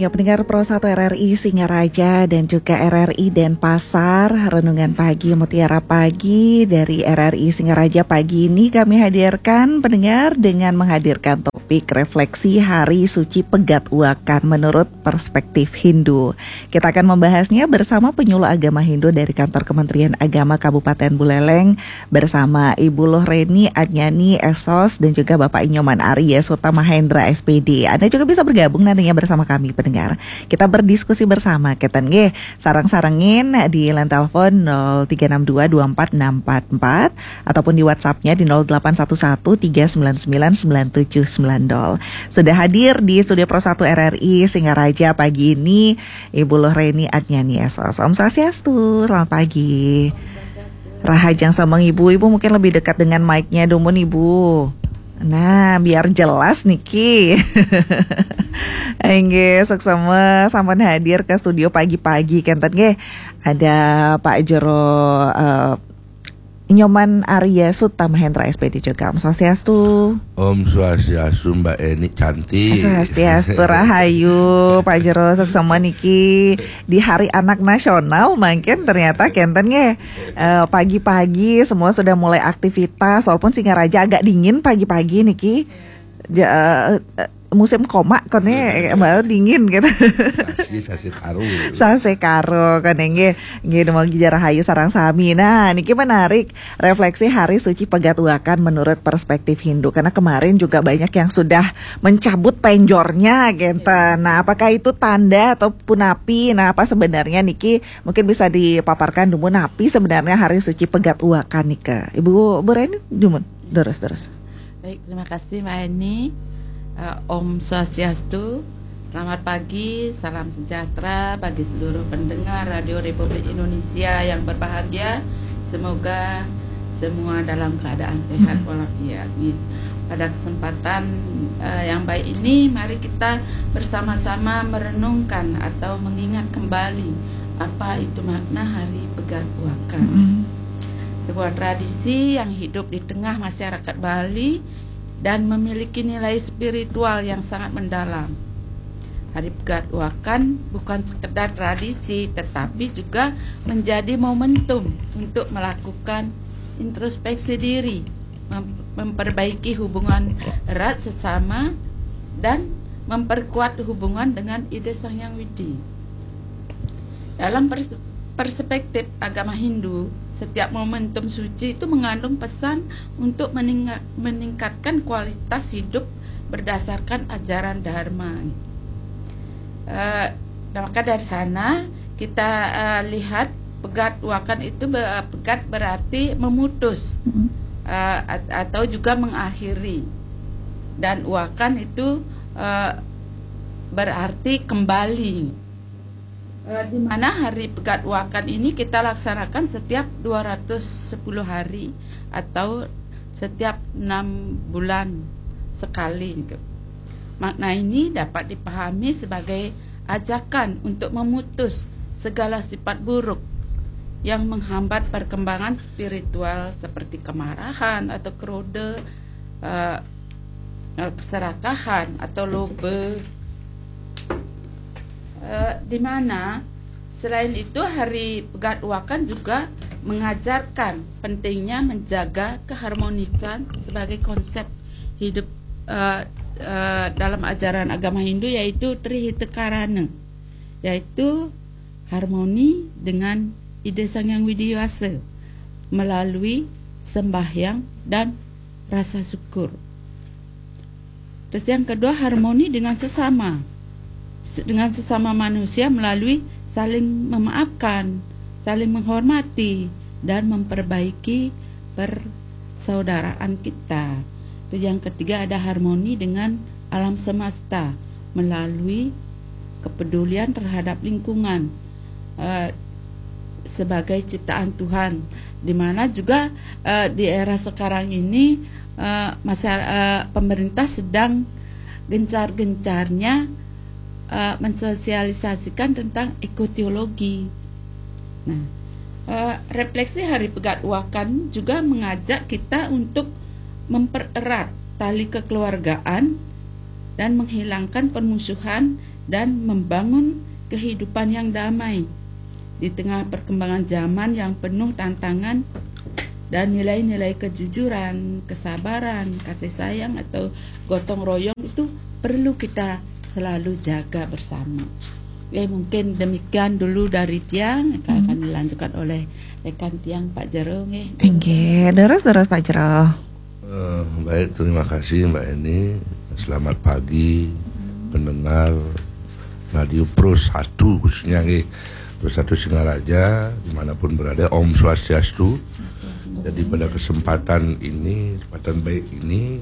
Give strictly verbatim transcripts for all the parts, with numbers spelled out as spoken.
Ya, pendengar Pro satu R R I Singaraja dan juga R R I Denpasar, Renungan Pagi Mutiara Pagi dari R R I Singaraja pagi ini kami hadirkan pendengar dengan menghadirkan topik refleksi Hari Suci Pegat Uakan menurut perspektif Hindu. Kita akan membahasnya bersama penyuluh agama Hindu dari Kantor Kementerian Agama Kabupaten Buleleng bersama Ibu Lohreni Adnyani S O S dan juga Bapak Inyoman Arya Suta Mahendra S P D. Anda juga bisa bergabung nantinya bersama kami pendengar. Kita berdiskusi bersama Ketan G, sarang-sarangin di line telepon nol tiga enam dua dua empat enam empat empat ataupun di WhatsApp-nya di nol delapan satu satu tiga sembilan sembilan sembilan tujuh sembilan nol. Sudah hadir di Studio Pro satu R R I Singaraja pagi ini Ibu Lohreni Adnyani S O S. Om Swastiastu, selamat pagi. Rahajang sama Ibu, Ibu mungkin lebih dekat dengan mic-nya dumun Ibu. Nah, biar jelas Niki. Engge seksama sampean hadir ke studio pagi-pagi kenten ge. Ada Pak Jero uh, Inyoman Arya Suta Mahendra S P D juga. Om Swastiastu. Om Swastiastu Mbak Eni cantik. Swastiastu rahayu Pak Jero seksama niki di Hari Anak Nasional mungkin ternyata kenten ge uh, pagi-pagi semua sudah mulai aktivitas walaupun Singaraja agak dingin pagi-pagi niki. Ja, uh, uh, musim koma kone baru dingin gitu. Sasi sasi karo. Sasi karo kone nge nge mau gijar hayu sarang sami. Nah, niki menarik refleksi Hari Suci Pegat Uakan menurut perspektif Hindu karena kemarin juga banyak yang sudah mencabut penjornya gitu. Nah, apakah itu tanda ataupun napi? Nah, apa sebenarnya niki mungkin bisa dipaparkan dulu napi sebenarnya Hari Suci Pegat Uakan nika. Ibu Boreni dumun terus-terus. Baik, terima kasih Mbak Eni. Uh, Om Swastiastu, selamat pagi, salam sejahtera bagi seluruh pendengar Radio Republik Indonesia yang berbahagia. Semoga semua dalam keadaan sehat walafiat. Pada kesempatan uh, yang baik ini, mari kita bersama-sama merenungkan atau mengingat kembali apa itu makna Hari Pegat Uakan. Sebuah tradisi yang hidup di tengah masyarakat Bali dan memiliki nilai spiritual yang sangat mendalam. Hari Pegat Uakan bukan sekedar tradisi, tetapi juga menjadi momentum untuk melakukan introspeksi diri, mem- memperbaiki hubungan erat sesama, dan memperkuat hubungan dengan ide Sang Hyang Widi. Dalam pers- perspektif agama Hindu, setiap momentum suci itu mengandung pesan untuk meningkat, meningkatkan kualitas hidup berdasarkan ajaran Dharma. Uh, maka dari sana kita uh, lihat Pegat Uakan itu uh, pegat berarti memutus uh, atau juga mengakhiri, dan uakan itu uh, berarti kembali. Uh, di mana Hari Pegat Uakan ini kita laksanakan setiap dua ratus sepuluh hari atau setiap enam bulan sekali. Makna ini dapat dipahami sebagai ajakan untuk memutus segala sifat buruk yang menghambat perkembangan spiritual seperti kemarahan atau kerode, uh, keserakahan atau lobe. Uh, di mana selain itu Hari Pegat Uakan juga mengajarkan pentingnya menjaga keharmonisan sebagai konsep hidup uh, uh, dalam ajaran agama Hindu, yaitu Trihitakarana, yaitu harmoni dengan ide Sang Hyang Widiwasa melalui sembahyang dan rasa syukur. Terus yang kedua, harmoni dengan sesama dengan sesama manusia melalui saling memaafkan, saling menghormati, dan memperbaiki persaudaraan kita. Dan yang ketiga ada harmoni dengan alam semesta melalui kepedulian terhadap lingkungan uh, sebagai ciptaan Tuhan, di mana juga uh, di era sekarang ini uh, masyarakat, uh, pemerintah sedang gencar-gencarnya Uh, mensosialisasikan tentang ekoteologi. Nah, uh, refleksi Hari Pegat Uakan juga mengajak kita untuk mempererat tali kekeluargaan dan menghilangkan permusuhan dan membangun kehidupan yang damai di tengah perkembangan zaman yang penuh tantangan, dan nilai-nilai kejujuran, kesabaran, kasih sayang atau gotong royong itu perlu kita selalu jaga bersama. Ya, mungkin demikian dulu dari Tiang, akan hmm. dilanjutkan oleh rekan Tiang Pak Jero. Oke, okay. Terus-terus Pak Jero. Uh, baik, terima kasih Mbak Eni. Selamat pagi hmm. pendengar Radio Pro satu khususnya nih, Pro satu Singaraja dimanapun berada. Om Swastiastu. Jadi pada kesempatan ini, kesempatan baik ini,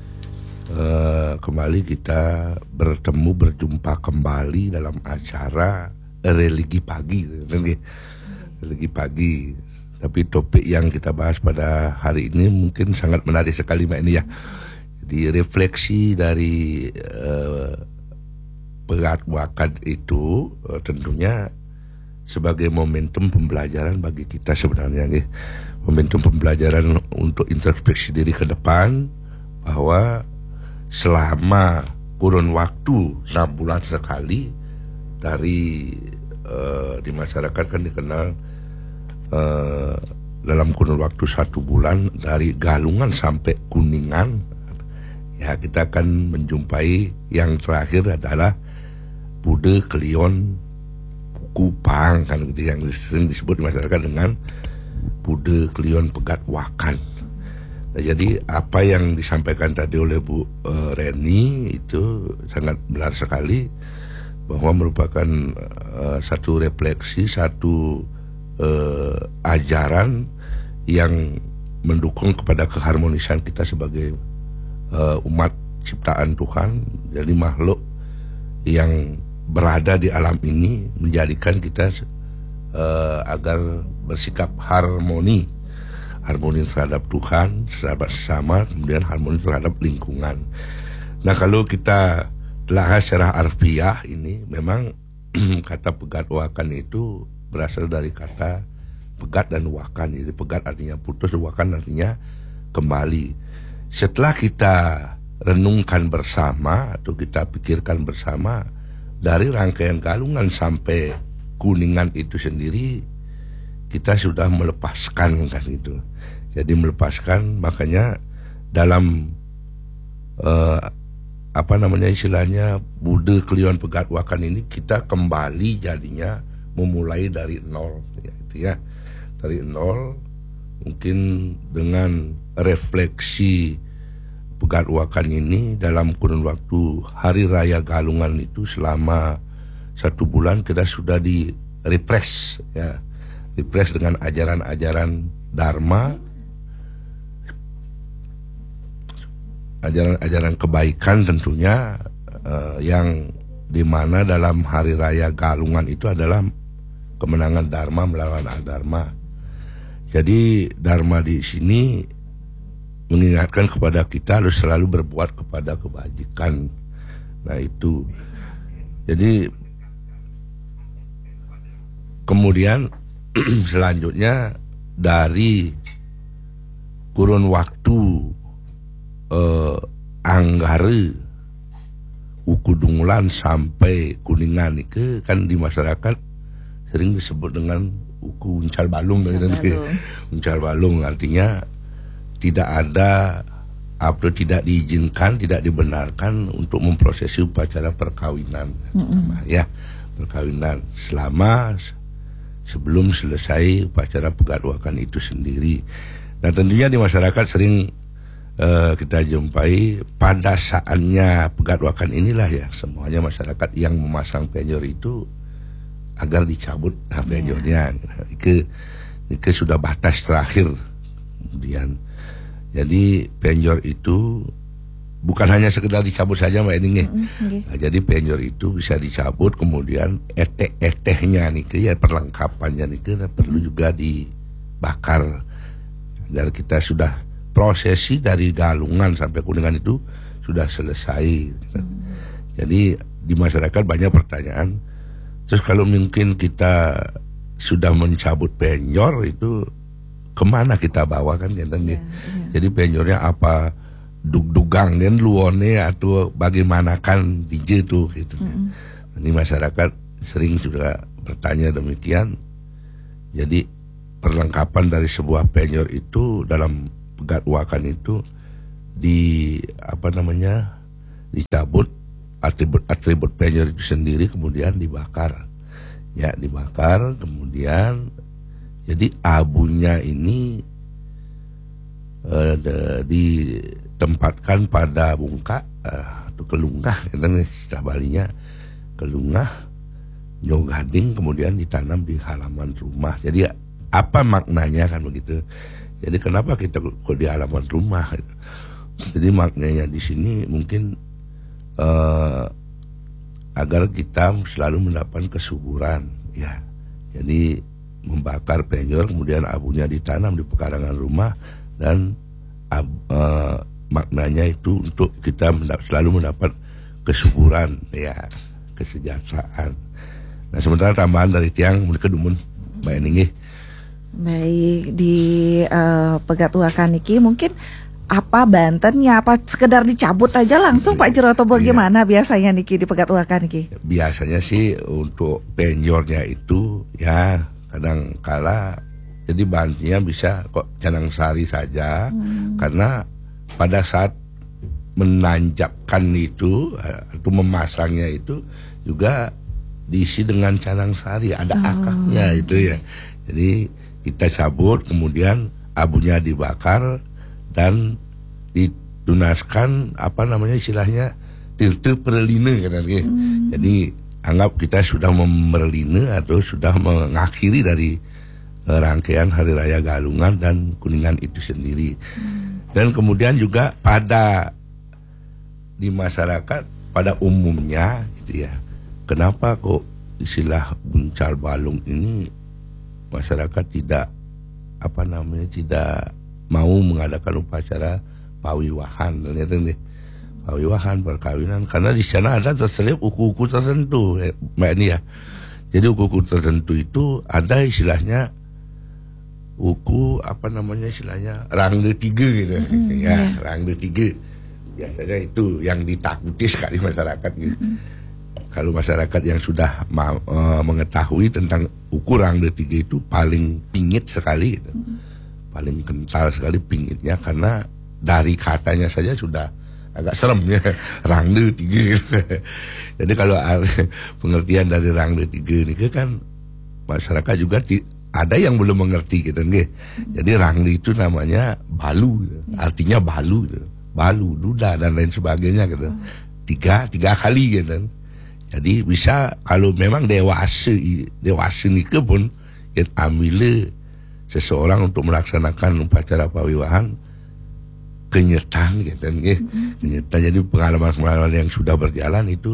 uh, kembali kita bertemu, berjumpa kembali dalam acara religi pagi, religi pagi. Tapi topik yang kita bahas pada hari ini mungkin sangat menarik sekali Mbak ini ya. Jadi refleksi dari uh, pegat wakad itu uh, tentunya sebagai momentum pembelajaran bagi kita sebenarnya nih. Momentum pembelajaran untuk introspeksi diri ke depan, bahwa selama kurun waktu enam bulan sekali dari uh, di masyarakat kan dikenal uh, dalam kurun waktu satu bulan dari Galungan sampai Kuningan, ya kita akan menjumpai yang terakhir adalah Bude Kelion Kupang, kan gitu, yang sering disebut di masyarakat dengan Bude Kelion Pegat Wakan. Nah, jadi apa yang disampaikan tadi oleh Bu uh, Reni itu sangat benar sekali, bahwa merupakan uh, satu refleksi, satu uh, ajaran yang mendukung kepada keharmonisan kita sebagai uh, umat ciptaan Tuhan. Jadi makhluk yang berada di alam ini menjadikan kita uh, agar bersikap harmoni, harmoni terhadap Tuhan, terhadap sesama, kemudian harmoni terhadap lingkungan. Nah, kalau kita telah secara harfiah ini, memang kata pegat wakan itu berasal dari kata pegat dan wakan. Jadi pegat artinya putus, wakan artinya kembali. Setelah kita renungkan bersama atau kita pikirkan bersama, dari rangkaian Galungan sampai Kuningan itu sendiri, kita sudah melepaskan kan itu. Jadi melepaskan, makanya dalam uh, apa namanya istilahnya Bude Kelion Pegat Wakan ini kita kembali jadinya memulai dari nol, ya, itu ya, dari nol, mungkin dengan refleksi Pegat Wakan ini dalam kurun waktu Hari Raya Galungan itu selama satu bulan kita sudah di refresh, ya, refresh dengan ajaran-ajaran Dharma, ajaran-ajaran kebaikan tentunya, uh, yang dimana dalam Hari Raya Galungan itu adalah kemenangan Dharma melawan Adharma. Jadi Dharma di sini mengingatkan kepada kita harus selalu berbuat kepada kebajikan. Nah itu. Jadi kemudian selanjutnya dari kurun waktu eh, Anggare Ukudunglan sampai Kuningan itu kan di masyarakat sering disebut dengan Uku Uncal Balung, Uncal Balung artinya tidak ada atau tidak diizinkan, tidak dibenarkan untuk memprosesi upacara perkawinan, mm-hmm. ya perkawinan selama sebelum selesai upacara Pegat Wakan itu sendiri. Nah tentunya di masyarakat sering uh, kita jumpai pada saatnya Pegat Wakan inilah ya semuanya masyarakat yang memasang penjor itu agar dicabut nah, penjornya, yeah. itu, itu sudah batas terakhir. Kemudian jadi penjor itu bukan hanya sekedar dicabut saja Mbak Ening. Mm-hmm. Nah, jadi penjor itu bisa dicabut, kemudian eteh-etehnya nih, ya perlengkapannya nih, perlu juga dibakar agar kita sudah prosesi dari Galungan sampai Kuningan itu sudah selesai. Mm-hmm. Jadi di masyarakat banyak pertanyaan. Terus kalau mungkin kita sudah mencabut penjor itu kemana kita bawa kan, yeah, yeah. Jadi penjornya apa dug-dugang dan luone atau bagaimanakan D J tuh gitu. Mm-hmm. Nanti masyarakat sering sudah bertanya demikian. Jadi perlengkapan dari sebuah penyor itu dalam pegatwakan itu di apa namanya dicabut atribut-atribut penyor itu sendiri kemudian dibakar. Ya, dibakar kemudian jadi abunya ini uh, de, ditempatkan pada bungka uh, atau kelungah, kan istilah Balinya kelungah, nyogading kemudian ditanam di halaman rumah. Jadi apa maknanya kan begitu? Jadi kenapa kita kok di halaman rumah? Jadi maknanya di sini mungkin uh, agar kita selalu mendapatkan kesuburan, ya. Jadi membakar penyor kemudian abunya ditanam di pekarangan rumah dan ab, uh, maknanya itu untuk kita mendap- selalu mendapat kesuburan, ya, kesejahteraan. Nah sementara tambahan dari tiang mereka dumun Mbak Ening. Baik, di uh, Pegatwakan niki mungkin apa Bantennya, apa sekedar dicabut aja langsung Pak Jero atau bagaimana iya. biasanya niki di Pegatwakan niki? Biasanya sih untuk penyornya itu ya kadang kala jadi bahannya bisa kok canang sari saja, hmm. karena pada saat menanjapkan itu atau memasangnya itu juga diisi dengan canang sari, ada oh. akaknya itu ya. Jadi kita cabut kemudian abunya dibakar dan ditunaskan apa namanya istilahnya tirte perline kan hmm. Jadi anggap kita sudah memerline atau sudah mengakhiri dari uh, rangkaian Hari Raya Galungan dan Kuningan itu sendiri. Hmm. Dan kemudian juga pada di masyarakat pada umumnya gitu ya. Kenapa kok istilah buncal balung ini masyarakat tidak apa namanya tidak mau mengadakan upacara pawiwahan ternyata nih. Pawiwahan perkawinan karena di sana ada terselip uku-uku tertentu, eh, Mbak ini ya. Jadi uku-uku tertentu itu ada istilahnya uku apa namanya istilahnya rangde tiga gitu, mm-hmm, ya yeah. rangde tiga biasanya itu yang ditakuti sekali masyarakat gitu. Mm-hmm. Kalau masyarakat yang sudah ma- uh, mengetahui tentang uku rangde tiga itu paling pingit sekali, gitu. Mm-hmm. paling kental sekali pingitnya karena dari katanya saja sudah agak serem ya, rangde tiga. Jadi kalau pengertian dari rangde tiga ini kan masyarakat juga ti, ada yang belum mengerti gitu nih. Jadi rangde itu namanya balu, gitu. Artinya balu, gitu. Balu, duda dan lain sebagainya gitu. Tiga tiga kali gitu. Jadi bisa kalau memang dewasa dewasa nikah pun ya ambil seseorang untuk melaksanakan upacara pawiwahan kenyetan gitu kan, mm-hmm. kenyetan. Jadi pengalaman-pengalaman yang sudah berjalan itu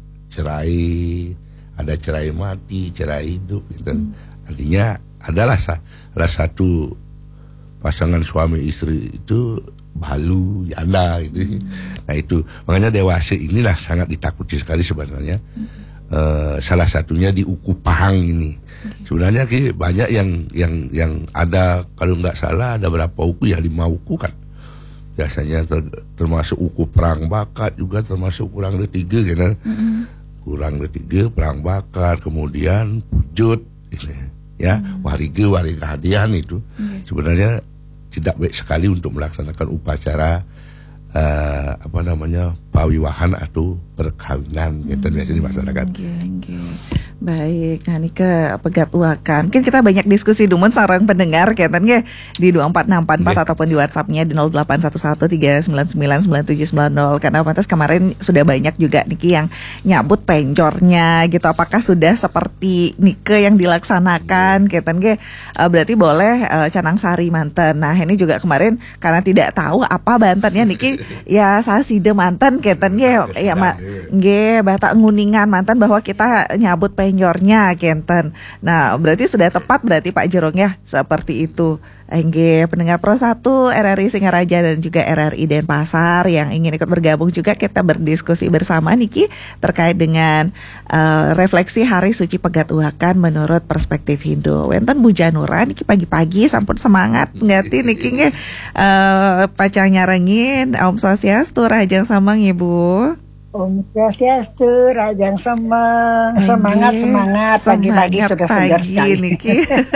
cerai, ada cerai mati, cerai hidup gitu. Mm-hmm. Artinya adalah salah satu pasangan suami istri itu balu, janda gitu. Mm-hmm. Nah itu makanya dewasa inilah sangat ditakuti sekali sebenarnya. Mm-hmm. Uh, salah satunya di uku pahang ini. Mm-hmm. Sebenarnya ki banyak yang yang yang ada kalau nggak salah ada berapa uku ya, lima uku kan. Biasanya ter, termasuk uku perang bakat juga termasuk kurang dari tiga kan, mm-hmm. kurang dari tiga perang bakat kemudian pujut ini, ya mm-hmm. warige warige hadian itu okay. Sebenarnya tidak baik sekali untuk melaksanakan upacara uh, apa namanya pawiwahan atau perkawinan mm-hmm. gitu biasanya di masyarakat. Okay, okay. Baik, nah ini ke Pegatwakan. Mungkin kita banyak diskusi dumun sarang pendengar katanya di dua empat enam empat empat yeah. ataupun di WhatsApp-nya di nol delapan satu satu tiga sembilan sembilan sembilan tujuh sembilan nol. Karena pantas kemarin sudah banyak juga Niki yang nyabut penjornya gitu. Apakah sudah seperti Nike yang dilaksanakan katanya uh, berarti boleh uh, Canang Sari manten. Nah, ini juga kemarin karena tidak tahu apa Bantennya Niki ya saside manten katanya ya mak nggih bata nguningan manten bahwa kita nyabut penjor penyornya kenten. Nah, berarti sudah tepat berarti Pak Jerong ya seperti itu. Engge pendengar Pro satu R R I Singaraja dan juga R R I Denpasar yang ingin ikut bergabung juga, kita berdiskusi bersama niki terkait dengan uh, refleksi Hari Suci Pegat-Uakan menurut perspektif Hindu. Wenten Bu Janura niki pagi-pagi sampun semangat nggati niki nge uh, pacang nyarengin Om Swastiastu Rajang Samang Ibu. Om Swastiastu, Rajang Semang, semangat semangat pagi-pagi sudah segar sekali. Niki,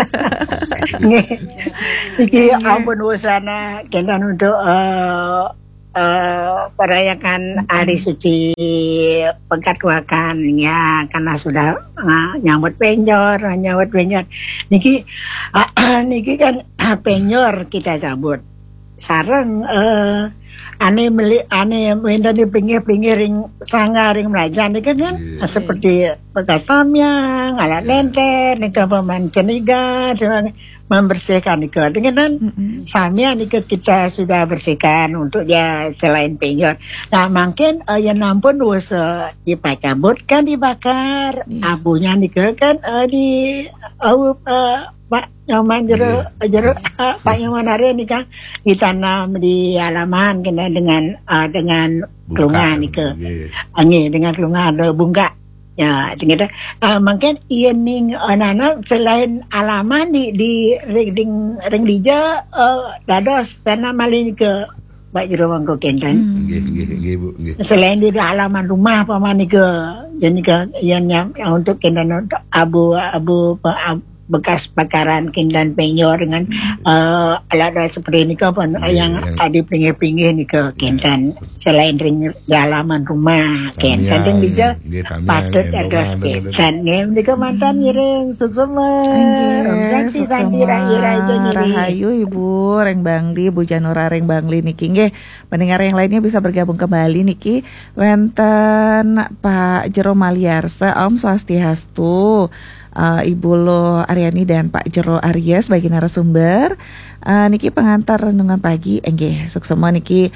niki ampun usana kendan untuk uh, uh, merayakan Hari Suci Pegat-Uakan ya, karena sudah uh, nyambut penyor, nyambut penyor. Niki, uh, niki kan uh, penyor kita cabut. Sarang. Uh, Ane meli ane menda di pinggir-pinggir ring sangga ring meraja ni kan, kan? Yeah. Seperti bekas samyang, alat lenter, ni kan pemain ceniga, membersihkan ni kan. Dengan kan mm-hmm. samyang ni kita sudah bersihkan untuk dia selain penyor. Nah mungkin uh, yang nampun usaha dipacabut kan dibakar, yeah. abunya ni kan uh, di uh, uh, Pak Nyoman jero yeah. jero uh, Pak Nyoman hari ni kan ditanam di halaman kena dengan uh, dengan kelungan ni ke angin dengan kelungan ada bunga ya kita uh, mungkin ia ning anak-anak selain halaman di di ring ring dija uh, dados tanam malin ke Pak jero mangko kenten hmm. selain di halaman rumah paman ni ke jadi ke yang yang untuk kenten abu abu abu bekas bakaran kindan penyor dengan uh, alat-alat seperti ini ke apa yeah, yang yeah. ada pinggir-pinggir ni ke kindan yeah. selain ring di halaman rumah kindan yang bija patut ada kindan ni ke mantan ngiring suksema santi santi rayu-rayu rahayu Ibu Reng Bangli Bu Janura Reng Bangli niki nggih pendengar yang lainnya bisa bergabung kembali niki wenten Pak Jero Maliarsa Om Swastiastu. Uh, Ibu Lo Aryani dan Pak Jero Arya sebagai narasumber. uh, Niki pengantar renungan pagi enggih suksema niki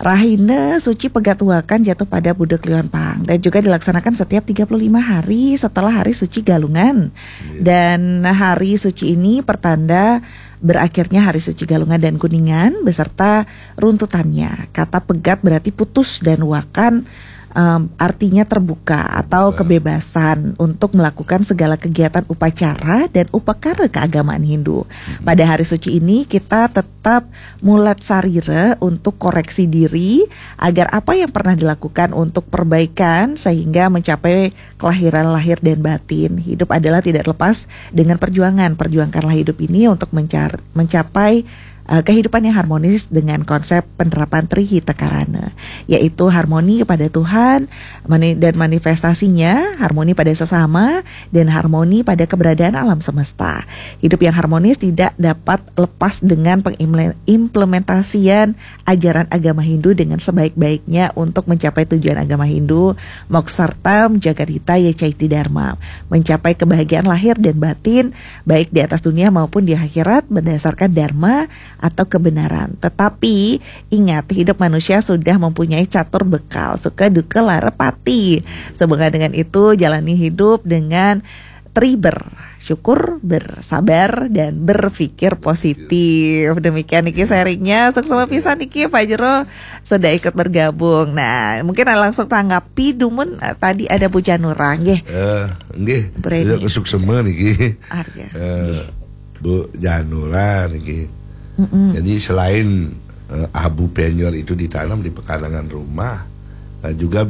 Rahina Suci Pegat-Uakan jatuh pada Budek Liwan Pang dan juga dilaksanakan setiap tiga puluh lima hari setelah Hari Suci Galungan. yeah. Dan hari suci ini pertanda berakhirnya Hari Suci Galungan dan Kuningan beserta runtutannya. Kata pegat berarti putus dan wakan Um, artinya terbuka atau kebebasan untuk melakukan segala kegiatan upacara dan upakara keagamaan Hindu. Pada hari suci ini kita tetap mulat sarira untuk koreksi diri agar apa yang pernah dilakukan untuk perbaikan sehingga mencapai kelahiran lahir dan batin. Hidup adalah tidak lepas dengan perjuangan. Perjuangkanlah hidup ini untuk mencar- mencapai Uh, kehidupan yang harmonis dengan konsep penerapan Trihita Karana, yaitu harmoni kepada Tuhan mani- dan manifestasinya, harmoni pada sesama dan harmoni pada keberadaan alam semesta. Hidup yang harmonis tidak dapat lepas dengan pengimplementasian ajaran agama Hindu dengan sebaik-baiknya untuk mencapai tujuan agama Hindu, moksartam jagadhita yacaiti dharma, mencapai kebahagiaan lahir dan batin baik di atas dunia maupun di akhirat berdasarkan dharma atau kebenaran. Tetapi ingat, hidup manusia sudah mempunyai catur bekal, suka duka lara pati. Sehubungan dengan itu jalani hidup dengan triber, syukur, bersabar dan berpikir positif. Demikian niki sharingnya. Sukses pisan niki Pak Jero sudah ikut bergabung. Nah, mungkin langsung tanggapi dumun uh, tadi ada Bu Janura nggih. Eh, nggih. Suksema niki. Arya. Eh, Bu Janura niki. Mm-mm. Jadi selain uh, abu penyor itu ditanam di pekarangan rumah, uh, juga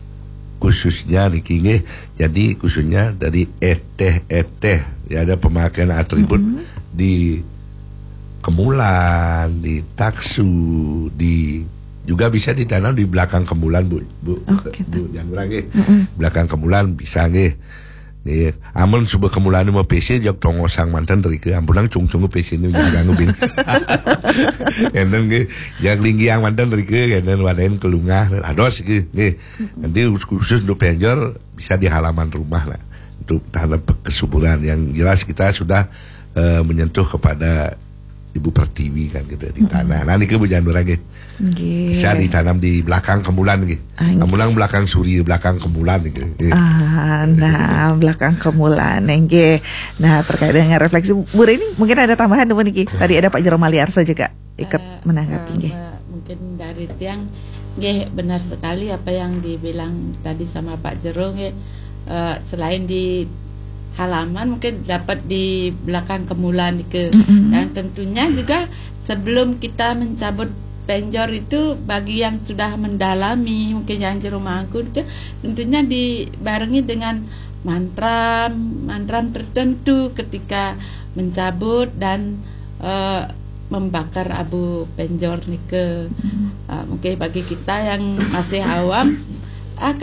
khususnya niki nggih, jadi khususnya dari eteh-eteh ya, ada pemakaian atribut mm-hmm. di kemulan, di taksu, di juga bisa ditanam di belakang kemulan Bu Bu, oh, gitu. Bu jangan nggih. Mm-hmm. Belakang kemulan bisa nggih. Nih, amun subuh kemulan mau P C jok tongosang mantan dari ke ampunang cung-cung P C ini jangan ngubin. Kenen nggih, yang linggi yang mantan dari ke kenen wadain kelungah ados gitu. Nih, nanti khusus untuk penjor bisa di halaman rumah lah untuk tanam kesuburan. Yang jelas kita sudah uh, menyentuh kepada Ibu Pertiwi kan gitu di tanah. Nah niki Bu janur lagi. Bisa ditanam di belakang kemulan gitu. Kemulan belakang suri, belakang kemulan gitu. Ah, nah belakang kemulan nggih. Nah terkait dengan refleksi Bu Reni mungkin ada tambahan Bu niki. Tadi ada Pak Jero Maliarsa juga ikut uh, menanggapi nggih. Uh, mungkin dari tiang nggih benar sekali apa yang dibilang tadi sama Pak Jero nggih. Uh, selain di halaman mungkin dapat di belakang kemulan ke mm-hmm. dan tentunya juga sebelum kita mencabut penjor itu bagi yang sudah mendalami mungkin yang di rumah aku ke, tentunya dibarengi dengan mantra mantra tertentu ketika mencabut dan uh, membakar abu penjor nih ke mm-hmm. uh, mungkin bagi kita yang masih awam